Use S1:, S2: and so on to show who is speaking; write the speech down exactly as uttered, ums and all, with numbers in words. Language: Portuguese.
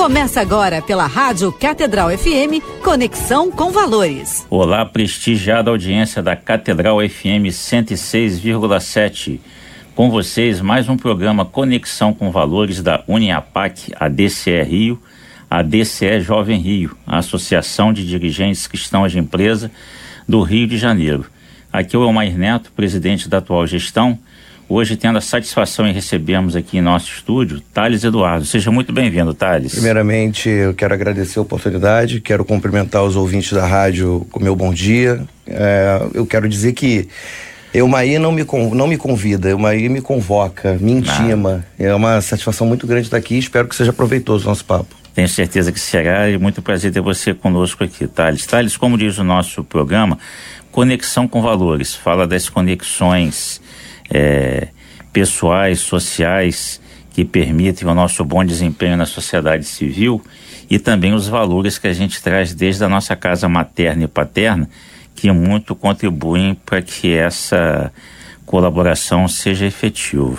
S1: Começa agora pela Rádio Catedral F M, Conexão com Valores.
S2: Olá, prestigiada audiência da Catedral F M cento e seis vírgula sete. Com vocês, mais um programa Conexão com Valores da Uniapac, A D C E Rio, A D C E Jovem Rio, a Associação de Dirigentes Cristãos de Empresa do Rio de Janeiro. Aqui é o Elmair Neto, presidente da atual gestão. Hoje, tendo a satisfação em recebermos aqui em nosso estúdio Thales Eduardo. Seja muito bem-vindo, Thales.
S3: Primeiramente, eu quero agradecer a oportunidade, quero cumprimentar os ouvintes da rádio com meu bom dia. É, eu quero dizer que Elmair não me, não me convida, Elmair me convoca, me intima. Ah. É uma satisfação muito grande estar aqui e espero que seja proveitoso o nosso papo.
S2: Tenho certeza que será, e muito prazer ter você conosco aqui, Thales. Thales, como diz o nosso programa, Conexão com Valores, fala das conexões É, pessoais, sociais, que permitem o nosso bom desempenho na sociedade civil, e também os valores que a gente traz desde a nossa casa materna e paterna, que muito contribuem para que essa colaboração seja efetiva.